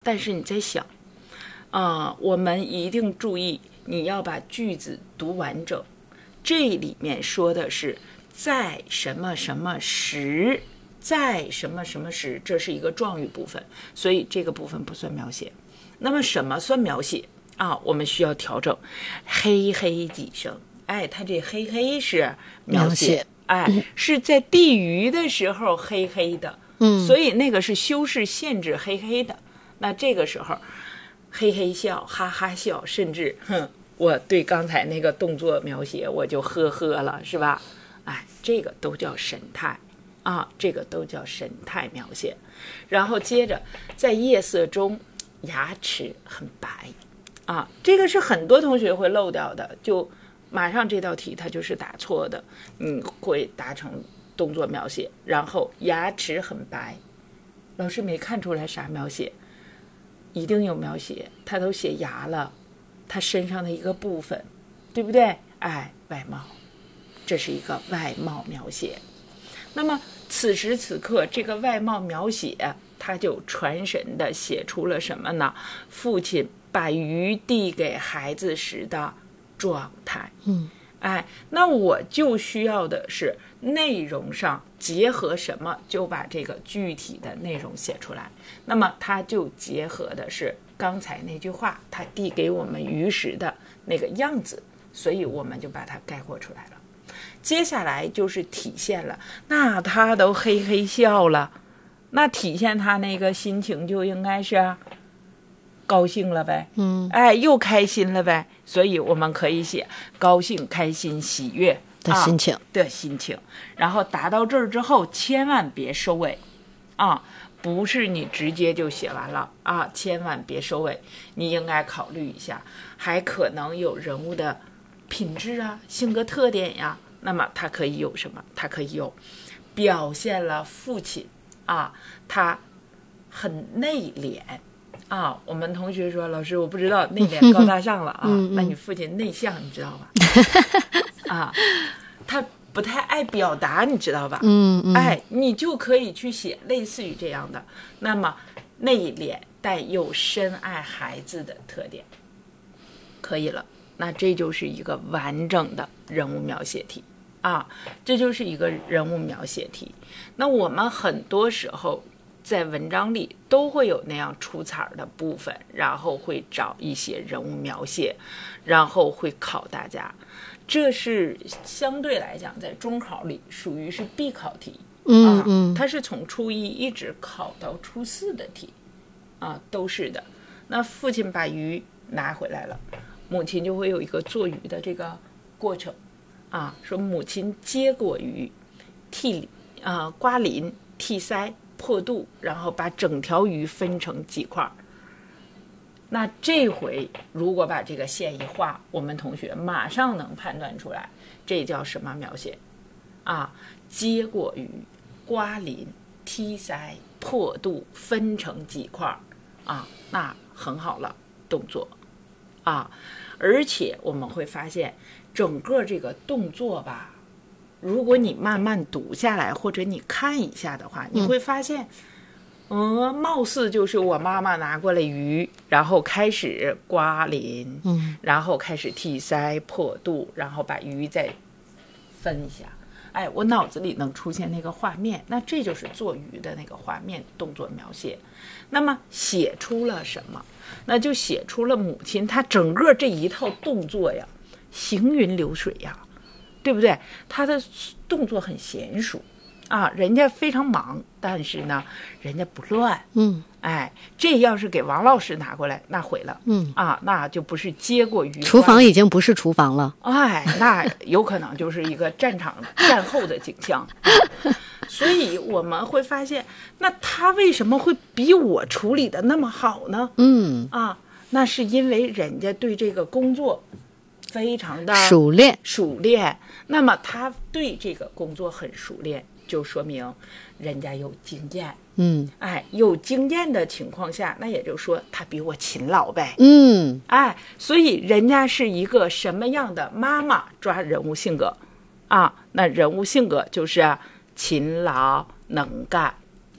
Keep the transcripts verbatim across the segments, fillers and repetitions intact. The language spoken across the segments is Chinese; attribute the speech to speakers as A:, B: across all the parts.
A: 但是你在想，啊、呃，我们一定注意，你要把句子读完整。这里面说的是在什么什么时，在什么什么时，这是一个状语部分，所以这个部分不算描写。那么什么算描写啊？我们需要调整。嘿嘿几声，哎，它这嘿嘿是描写，描写哎、嗯，是在递鱼的时候嘿嘿的，嗯，所以那个是修饰限制嘿嘿的。那这个时候嘿嘿笑，哈哈笑，甚至哼，我对刚才那个动作描写我就呵呵了，是吧？哎，这个都叫神态啊，这个都叫神态描写。然后接着在夜色中，牙齿很白啊，这个是很多同学会漏掉的，就马上这道题它就是打错的，你会打成动作描写。然后牙齿很白，老师没看出来啥描写，一定有描写，他都写牙了，他身上的一个部分，对不对？哎，外貌，这是一个外貌描写。那么此时此刻这个外貌描写，他就传神的写出了什么呢？父亲把鱼递给孩子时的状态。
B: 嗯，
A: 哎，那我就需要的是内容上结合什么，就把这个具体的内容写出来。那么它就结合的是刚才那句话，他递给我们鱼时的那个样子，所以我们就把它概括出来了。接下来就是体现了，那他都嘿嘿笑了，那体现他那个心情就应该是高兴了呗，
B: 嗯，
A: 哎，又开心了呗，所以我们可以写高兴、开心、喜悦
B: 的心情、
A: 啊、的心情。然后达到这儿之后，千万别收尾啊，不是你直接就写完了啊，千万别收尾，你应该考虑一下，还可能有人物的品质啊、性格特点呀。那么它可以有什么？它可以有表现了父亲啊，他很内敛啊。我们同学说，老师我不知道内敛高大上了啊，
B: 嗯嗯、
A: 那你父亲内向，你知道吧？啊，他不太爱表达，你知道吧？
B: 嗯嗯，
A: 哎，你就可以去写类似于这样的。那么内敛但又深爱孩子的特点，可以了。那这就是一个完整的人物描写题啊，这就是一个人物描写题。那我们很多时候在文章里都会有那样出彩的部分，然后会找一些人物描写，然后会考大家。这是相对来讲在中考里属于是必考题，
B: 嗯嗯，
A: 啊，它是从初一一直考到初四的题啊，都是的。那父亲把鱼拿回来了，母亲就会有一个做鱼的这个过程啊，说母亲接过鱼，剔啊、呃、刮鳞、剔腮、破肚，然后把整条鱼分成几块。那这回如果把这个线一画，我们同学马上能判断出来，这叫什么描写啊？接过鱼，刮鳞、剔腮、破肚，分成几块啊？那很好了，动作啊。而且我们会发现整个这个动作吧，如果你慢慢读下来或者你看一下的话，你会发现嗯，貌似就是我妈妈拿过来鱼，然后开始刮鳞，
B: 嗯，
A: 然后开始剔腮破肚，然后把鱼再分一下。哎，我脑子里能出现那个画面，那这就是做鱼的那个画面动作描写。那么写出了什么？那就写出了母亲她整个这一套动作呀，行云流水呀，对不对？她的动作很娴熟啊，人家非常忙，但是呢，人家不乱。
B: 嗯，
A: 哎，这要是给王老师拿过来，那毁了。
B: 嗯
A: 啊，那就不是接过鱼，
B: 厨房已经不是厨房了。
A: 哎，那有可能就是一个战场战后的景象。啊，所以我们会发现，那他为什么会比我处理的那么好呢？
B: 嗯，
A: 啊，那是因为人家对这个工作非常的
B: 熟练，
A: 熟练。那么他对这个工作很熟练，就说明人家有经验。
B: 嗯，
A: 哎，有经验的情况下，那也就是说他比我勤劳呗。
B: 嗯，
A: 哎，所以人家是一个什么样的妈妈抓人物性格啊？那人物性格就是勤劳能干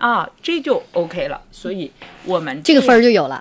A: 啊，这就 OK 了。所以我们
B: 这个分儿就有了。